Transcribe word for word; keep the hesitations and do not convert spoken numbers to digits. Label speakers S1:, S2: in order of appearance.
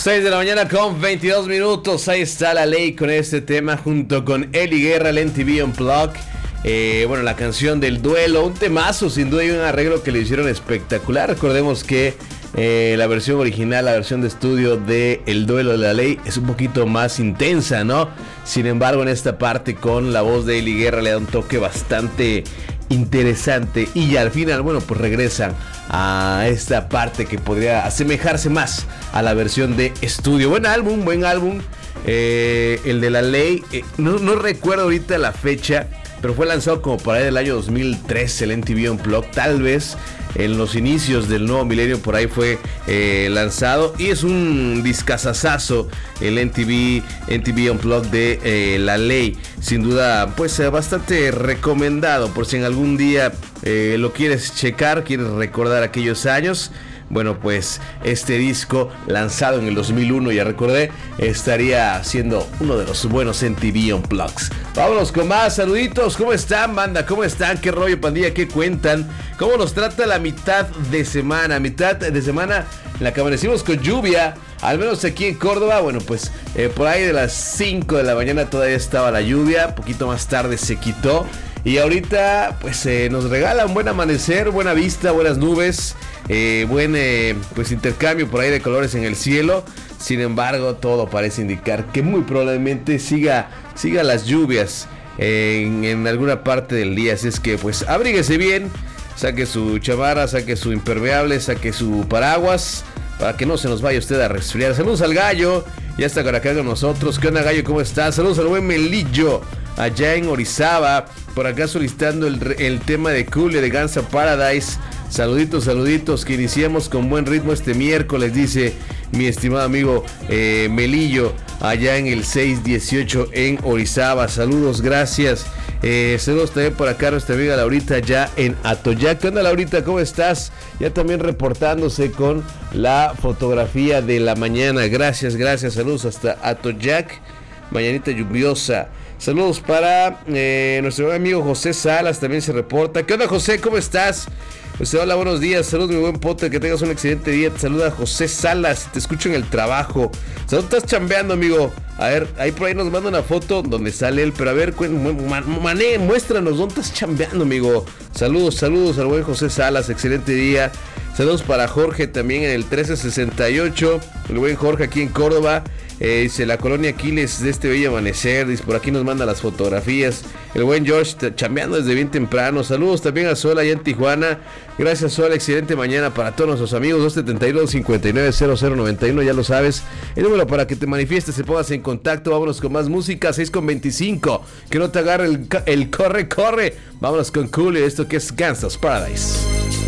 S1: seis de la mañana con veintidós minutos. Ahí está La Ley con este tema junto con Eli Guerra, el M T V Unplugged. Eh, bueno, la canción del duelo, un temazo sin duda, y un arreglo que le hicieron espectacular. Recordemos que eh, la versión original, la versión de estudio de El Duelo de La Ley es un poquito más intensa, ¿no? Sin embargo, en esta parte con la voz de Eli Guerra le da un toque bastante interesante, y al final, bueno, pues regresan a esta parte que podría asemejarse más a la versión de estudio. Buen álbum, buen álbum, eh, el de La Ley. eh, no, no recuerdo ahorita la fecha, pero fue lanzado como por ahí del año dos mil trece, el M T V Unplugged, tal vez en los inicios del nuevo milenio por ahí fue eh, lanzado, y es un discazazazo el M T V, M T V Unplugged de eh, La Ley. Sin duda, pues eh, bastante recomendado por si en algún día eh, lo quieres checar, quieres recordar aquellos años. Bueno, pues este disco lanzado en el dos mil uno, ya recordé, estaría siendo uno de los buenos M T V Unplugged. Vámonos con más saluditos. ¿Cómo están, banda? ¿Cómo están? ¿Qué rollo, pandilla? ¿Qué cuentan? ¿Cómo nos trata la mitad de semana? Mitad de semana en la que amanecimos con lluvia, al menos aquí en Córdoba. Bueno, pues eh, por ahí de las cinco de la mañana todavía estaba la lluvia, poquito más tarde se quitó, y ahorita pues eh, nos regala un buen amanecer, buena vista, buenas nubes. Eh, buen eh, pues intercambio por ahí de colores en el cielo. Sin embargo, todo parece indicar que muy probablemente siga, siga las lluvias en, en alguna parte del día. Así es que pues abríguese bien, saque su chamarra, saque su impermeable, saque su paraguas, para que no se nos vaya usted a resfriar. Saludos al Gallo, ya está acá con nosotros. ¿Qué onda, Gallo? ¿Cómo estás? Saludos al buen Melillo allá en Orizaba, por acá solicitando el, el tema de Cool de Guns N' Paradise. Saluditos, saluditos, que iniciemos con buen ritmo este miércoles, dice mi estimado amigo eh, Melillo, allá en el seis dieciocho en Orizaba. Saludos, gracias. Eh, saludos también por acá a nuestra amiga Laurita, ya en Atoyac. ¿Qué onda, Laurita? ¿Cómo estás? Ya también reportándose con la fotografía de la mañana. Gracias, gracias. Saludos hasta Atoyac, mañanita lluviosa. Saludos para eh, nuestro amigo José Salas, también se reporta. ¿Qué onda, José? ¿Cómo estás? Pues hola, buenos días, saludos mi buen Potter, que tengas un excelente día. Te saluda José Salas, te escucho en el trabajo. Saludos, estás chambeando, amigo. A ver, ahí por ahí nos manda una foto donde sale él, pero a ver, mané, muéstranos dónde estás chambeando, amigo. Saludos, saludos al buen José Salas, excelente día. Saludos para Jorge también en el trece sesenta y ocho, el buen Jorge aquí en Córdoba. Eh, dice la colonia Aquiles de este bello amanecer. Dice por aquí nos manda las fotografías. El buen George chambeando desde bien temprano. Saludos también a Sol allá en Tijuana. Gracias, Sol, excelente mañana para todos nuestros amigos. Dos setenta y dos, cincuenta y nueve, cero cero noventa y uno, ya lo sabes, el número para que te manifiestes, te pongas en contacto. Vámonos con más música. Seis con veinticinco, que no te agarre el, el corre corre. Vámonos con Cool, esto que es Gangsta's Paradise.